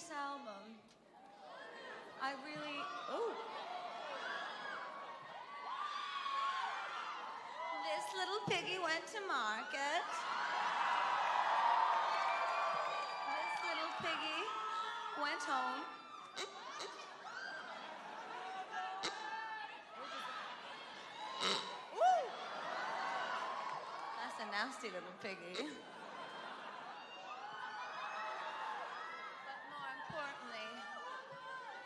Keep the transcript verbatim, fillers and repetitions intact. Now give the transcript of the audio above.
this album. I really, ooh. This little piggy went to market. This little piggy went home. Woo! That's a nasty little piggy.